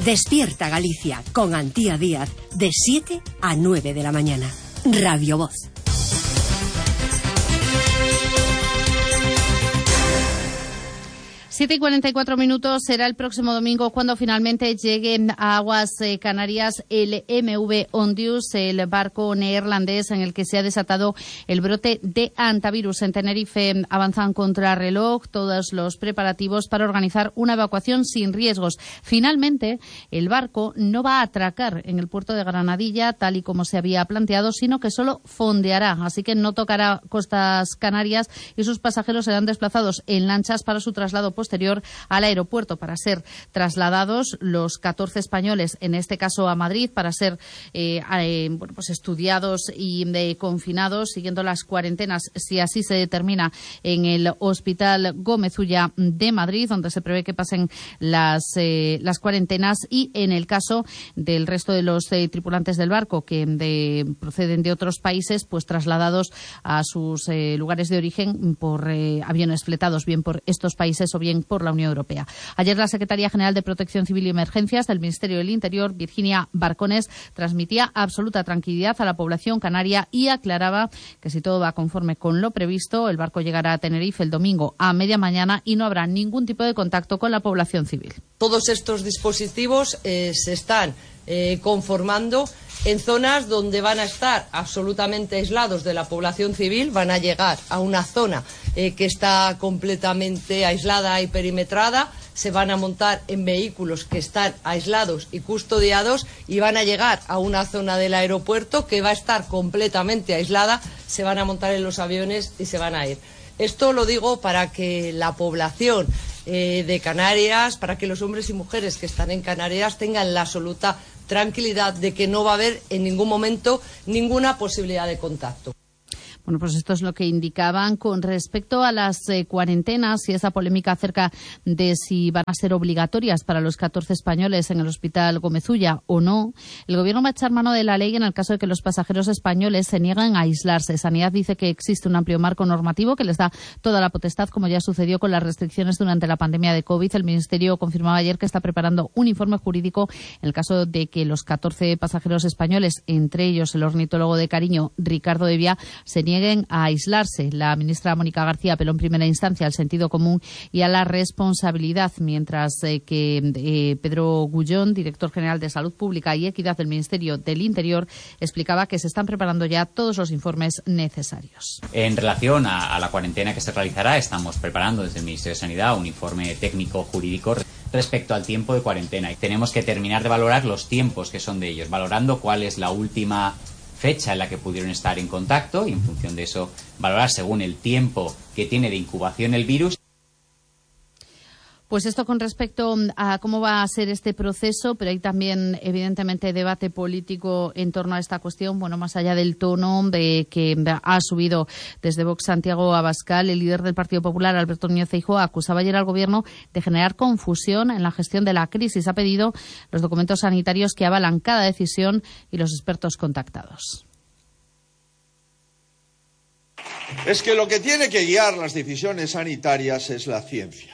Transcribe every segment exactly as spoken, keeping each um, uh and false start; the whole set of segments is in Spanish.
Despierta Galicia con Antía Díaz de siete a nueve de la mañana. Radio Voz. siete y cuarenta y cuatro minutos, será el próximo domingo cuando finalmente llegue a aguas eh, canarias el M V Ondius, el barco neerlandés en el que se ha desatado el brote de hantavirus. En Tenerife avanzan contra reloj todos los preparativos para organizar una evacuación sin riesgos. Finalmente, el barco no va a atracar en el puerto de Granadilla, tal y como se había planteado, sino que solo fondeará, así que no tocará costas canarias y sus pasajeros serán desplazados en lanchas para su traslado posterior al aeropuerto para ser trasladados los catorce españoles, en este caso a Madrid, para ser eh, eh, bueno, pues estudiados y eh, confinados siguiendo las cuarentenas, si así se determina, en el Hospital Gómez Ulla de Madrid, donde se prevé que pasen las, eh, las cuarentenas, y en el caso del resto de los eh, tripulantes del barco que de, proceden de otros países, pues trasladados a sus eh, lugares de origen por eh, aviones fletados, bien por estos países o bien por la Unión Europea. Ayer la Secretaría General de Protección Civil y Emergencias del Ministerio del Interior, Virginia Barcones, transmitía absoluta tranquilidad a la población canaria y aclaraba que si todo va conforme con lo previsto, el barco llegará a Tenerife el domingo a media mañana y no habrá ningún tipo de contacto con la población civil. Todos estos dispositivos eh, se están eh, conformando en zonas donde van a estar absolutamente aislados de la población civil, van a llegar a una zona eh, que está completamente aislada y perimetrada, se van a montar en vehículos que están aislados y custodiados y van a llegar a una zona del aeropuerto que va a estar completamente aislada, se van a montar en los aviones y se van a ir. Esto lo digo para que la población eh, de Canarias, para que los hombres y mujeres que están en Canarias tengan la absoluta tranquilidad de que no va a haber en ningún momento ninguna posibilidad de contacto. Bueno, pues esto es lo que indicaban con respecto a las eh, cuarentenas y esa polémica acerca de si van a ser obligatorias para los catorce españoles en el Hospital Gómez Ulla o no. El Gobierno va a echar mano de la ley en el caso de que los pasajeros españoles se niegan a aislarse. Sanidad dice que existe un amplio marco normativo que les da toda la potestad, como ya sucedió con las restricciones durante la pandemia de COVID. El Ministerio confirmaba ayer que está preparando un informe jurídico en el caso de que los catorce pasajeros españoles, entre ellos el ornitólogo de cariño Ricardo de Vía, se nieguen a aislarse. La ministra Mónica García apeló en primera instancia al sentido común y a la responsabilidad, mientras eh, que eh, Pedro Gullón, director general de Salud Pública y Equidad del Ministerio del Interior, explicaba que se están preparando ya todos los informes necesarios. En relación a, a la cuarentena que se realizará, estamos preparando desde el Ministerio de Sanidad un informe técnico jurídico respecto al tiempo de cuarentena. Tenemos que terminar de valorar los tiempos que son de ellos, valorando cuál es la última fecha en la que pudieron estar en contacto y en función de eso valorar según el tiempo que tiene de incubación el virus. Pues esto con respecto a cómo va a ser este proceso, pero hay también, evidentemente, debate político en torno a esta cuestión. Bueno, más allá del tono de que ha subido desde Vox Santiago Abascal, el líder del Partido Popular, Alberto Núñez Feijóo, acusaba ayer al Gobierno de generar confusión en la gestión de la crisis. Ha pedido los documentos sanitarios que avalan cada decisión y los expertos contactados. Es que lo que tiene que guiar las decisiones sanitarias es la ciencia.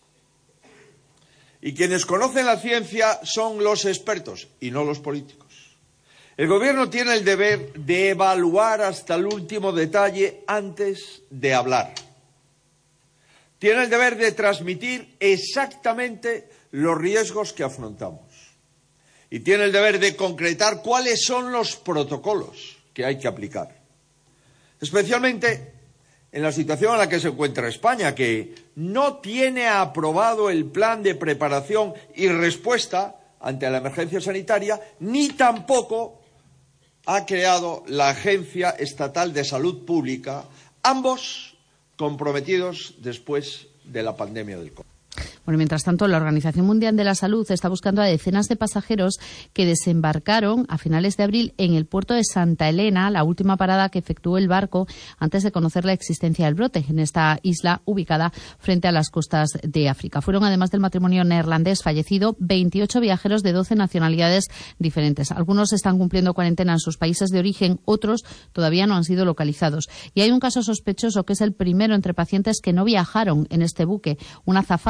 Y quienes conocen la ciencia son los expertos y no los políticos. El Gobierno tiene el deber de evaluar hasta el último detalle antes de hablar. Tiene el deber de transmitir exactamente los riesgos que afrontamos. Y tiene el deber de concretar cuáles son los protocolos que hay que aplicar. Especialmente en la situación en la que se encuentra España, que no tiene aprobado el plan de preparación y respuesta ante la emergencia sanitaria, ni tampoco ha creado la Agencia Estatal de Salud Pública, ambos comprometidos después de la pandemia del COVID. Bueno, mientras tanto, la Organización Mundial de la Salud está buscando a decenas de pasajeros que desembarcaron a finales de abril en el puerto de Santa Elena, la última parada que efectuó el barco antes de conocer la existencia del brote en esta isla ubicada frente a las costas de África. Fueron, además del matrimonio neerlandés fallecido, veintiocho viajeros de doce nacionalidades diferentes. Algunos están cumpliendo cuarentena en sus países de origen, otros todavía no han sido localizados. Y hay un caso sospechoso que es el primero entre pacientes que no viajaron en este buque. Una azafata que forma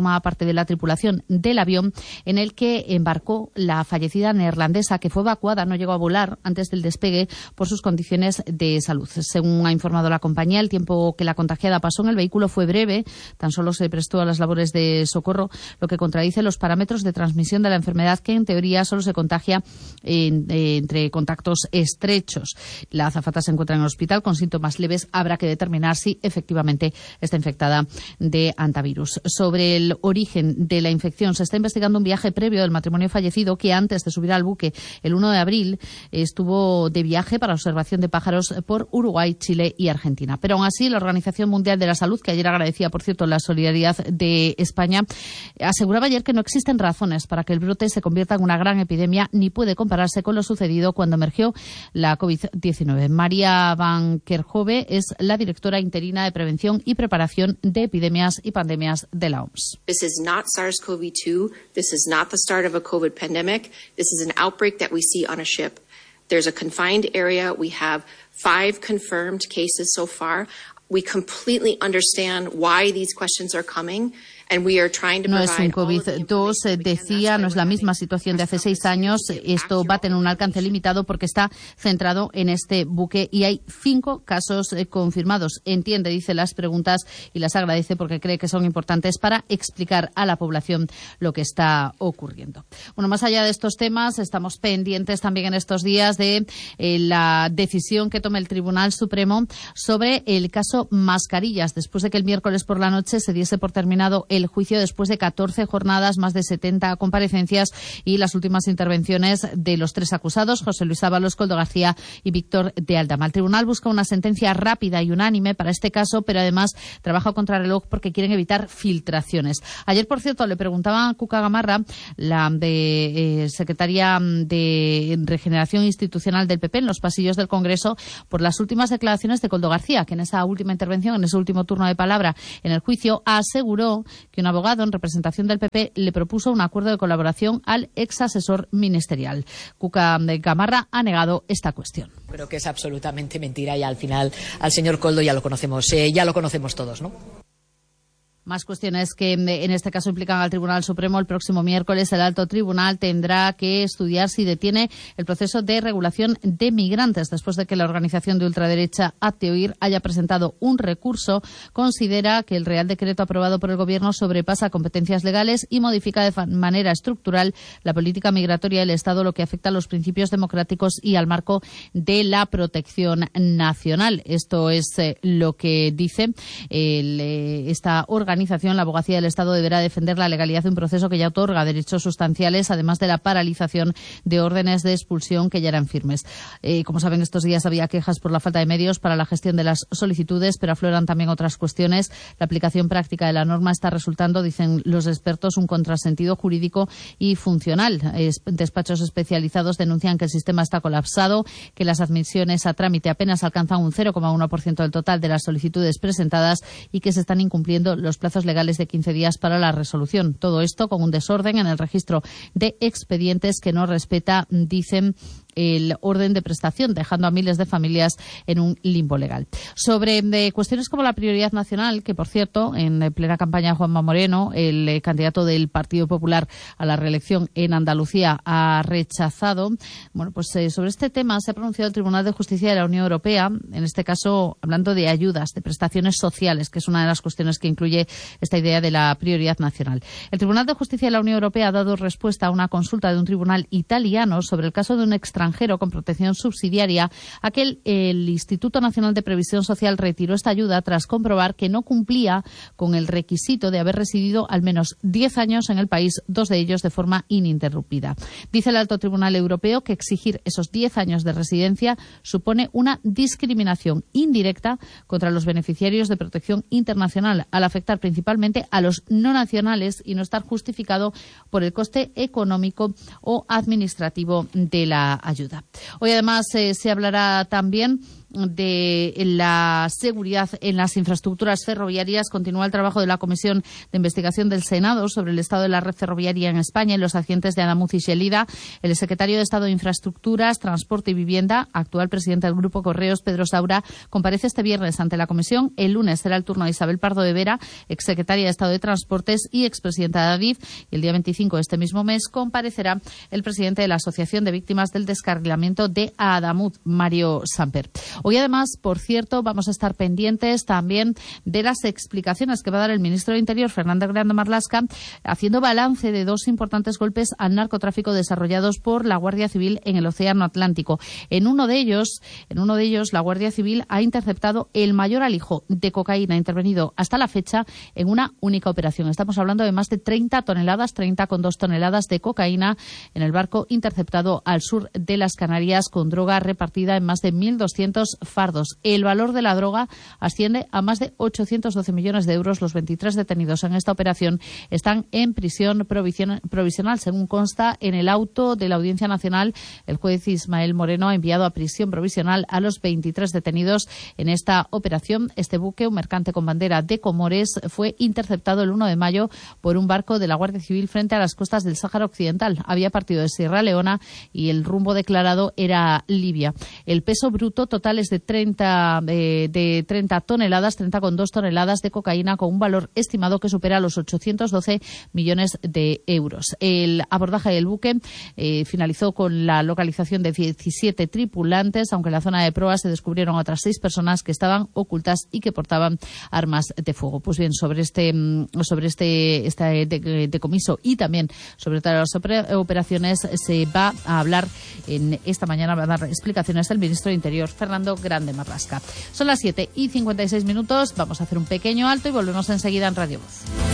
formaba parte de la tripulación del avión en el que embarcó la fallecida neerlandesa, que fue evacuada, no llegó a volar antes del despegue por sus condiciones de salud. Según ha informado la compañía, el tiempo que la contagiada pasó en el vehículo fue breve, tan solo se prestó a las labores de socorro, lo que contradice los parámetros de transmisión de la enfermedad, que en teoría solo se contagia en, eh, entre contactos estrechos. La azafata se encuentra en el hospital con síntomas leves. Habrá que determinar si efectivamente está infectada de hantavirus. Sobre el origen de la infección, se está investigando un viaje previo del matrimonio fallecido, que antes de subir al buque el uno de abril estuvo de viaje para observación de pájaros por Uruguay, Chile y Argentina. Pero aún así, la Organización Mundial de la Salud, que ayer agradecía, por cierto, la solidaridad de España, aseguraba ayer que no existen razones para que el brote se convierta en una gran epidemia, ni puede compararse con lo sucedido cuando emergió la COVID diecinueve. María Van Kerkhove es la directora interina de Prevención y Preparación de Epidemias y Pandemias de la O M S. This is not SARS-CoV two. This is not the start of a COVID pandemic. This is an outbreak that we see on a ship. There's a confined area. We have five confirmed cases so far. We completely understand why these questions are coming. No es un COVID dos, decía, no es la misma situación de hace seis años. Esto va a tener un alcance limitado porque está centrado en este buque y hay cinco casos confirmados. Entiende, dice, las preguntas y las agradece porque cree que son importantes para explicar a la población lo que está ocurriendo. Bueno, más allá de estos temas, estamos pendientes también en estos días de eh, la decisión que tome el Tribunal Supremo sobre el caso Mascarillas, después de que el miércoles por la noche se diese por terminado el juicio después de catorce jornadas, más de setenta comparecencias y las últimas intervenciones de los tres acusados, José Luis Ábalos, Koldo García y Víctor de Aldama. El tribunal busca una sentencia rápida y unánime para este caso, pero además trabaja contra reloj porque quieren evitar filtraciones. Ayer, por cierto, le preguntaba a Cuca Gamarra, la de, eh, secretaria de Regeneración Institucional del P P, en los pasillos del Congreso, por las últimas declaraciones de Koldo García, que en esa última intervención, en ese último turno de palabra en el juicio, aseguró que un abogado en representación del P P le propuso un acuerdo de colaboración al ex asesor ministerial. Cuca Gamarra ha negado esta cuestión. Creo que es absolutamente mentira y al final al señor Koldo ya lo conocemos, eh, ya lo conocemos todos, ¿no? Más cuestiones que en este caso implican al Tribunal Supremo. El próximo miércoles el Alto Tribunal tendrá que estudiar si detiene el proceso de regulación de migrantes después de que la organización de ultraderecha Hazte Oír haya presentado un recurso. Considera que el Real Decreto aprobado por el Gobierno sobrepasa competencias legales y modifica de manera estructural la política migratoria del Estado, lo que afecta a los principios democráticos y al marco de la protección nacional. Esto es eh, lo que dice el, eh, esta organización. La Abogacía del Estado deberá defender la legalidad de un proceso que ya otorga derechos sustanciales, además de la paralización de órdenes de expulsión que ya eran firmes. Eh, como saben, estos días había quejas por la falta de medios para la gestión de las solicitudes, pero afloran también otras cuestiones. La aplicación práctica de la norma está resultando, dicen los expertos, un contrasentido jurídico y funcional. Es, despachos especializados denuncian que el sistema está colapsado, que las admisiones a trámite apenas alcanzan un cero coma uno por ciento del total de las solicitudes presentadas y que se están incumpliendo los plazos legales de quince días para la resolución. Todo esto con un desorden en el registro de expedientes que no respeta, dicen, el orden de prestación, dejando a miles de familias en un limbo legal. Sobre eh, cuestiones como la prioridad nacional, que por cierto, en plena campaña Juanma Moreno, el eh, candidato del Partido Popular a la reelección en Andalucía, ha rechazado. Bueno, pues eh, sobre este tema se ha pronunciado el Tribunal de Justicia de la Unión Europea, en este caso hablando de ayudas, de prestaciones sociales, que es una de las cuestiones que incluye esta idea de la prioridad nacional. El Tribunal de Justicia de la Unión Europea ha dado respuesta a una consulta de un tribunal italiano sobre el caso de un extranjero con protección subsidiaria, a que el, el Instituto Nacional de Previsión Social retiró esta ayuda tras comprobar que no cumplía con el requisito de haber residido al menos diez años en el país, dos de ellos de forma ininterrumpida. Dice el Alto Tribunal Europeo que exigir esos diez años de residencia supone una discriminación indirecta contra los beneficiarios de protección internacional, al afectar principalmente a los no nacionales y no estar justificado por el coste económico o administrativo de la ayuda. Hoy además eh, se hablará también de la seguridad en las infraestructuras ferroviarias, continúa el trabajo de la Comisión de Investigación del Senado sobre el estado de la red ferroviaria en España y los accidentes de Adamuz y Xelida. El secretario de Estado de Infraestructuras, Transporte y Vivienda, actual presidente del Grupo Correos, Pedro Saura, comparece este viernes ante la Comisión. El lunes será el turno de Isabel Pardo de Vera, exsecretaria de Estado de Transportes y expresidenta de Adif. Y el día veinticinco de este mismo mes comparecerá el presidente de la Asociación de Víctimas del Descarrilamiento de Adamuz, Mario Samper. Hoy, además, por cierto, vamos a estar pendientes también de las explicaciones que va a dar el ministro de Interior, Fernando Grande Marlaska, haciendo balance de dos importantes golpes al narcotráfico desarrollados por la Guardia Civil en el Océano Atlántico. En uno de ellos, en uno de ellos, la Guardia Civil ha interceptado el mayor alijo de cocaína intervenido hasta la fecha en una única operación. Estamos hablando de más de treinta toneladas, treinta coma dos toneladas de cocaína en el barco interceptado al sur de las Canarias, con droga repartida en más de mil doscientos fardos. El valor de la droga asciende a más de ochocientos doce millones de euros. Los veintitrés detenidos en esta operación están en prisión provisional, según consta en el auto de la Audiencia Nacional. El juez Ismael Moreno ha enviado a prisión provisional a los veintitrés detenidos en esta operación. Este buque, un mercante con bandera de Comores, fue interceptado el uno de mayo por un barco de la Guardia Civil frente a las costas del Sáhara Occidental. Había partido de Sierra Leona y el rumbo declarado era Libia. El peso bruto total es de treinta, eh, de treinta toneladas, treinta coma dos toneladas de cocaína, con un valor estimado que supera los ochocientos doce millones de euros. El abordaje del buque eh, finalizó con la localización de diecisiete tripulantes, aunque en la zona de proa se descubrieron otras seis personas que estaban ocultas y que portaban armas de fuego. Pues bien, sobre este sobre este, este decomiso y también sobre todas las operaciones se va a hablar en esta mañana, va a dar explicaciones el ministro de Interior, Fernando Grande Marlaska. Son las siete y cincuenta y seis minutos, vamos a hacer un pequeño alto y volvemos enseguida en Radio Voz.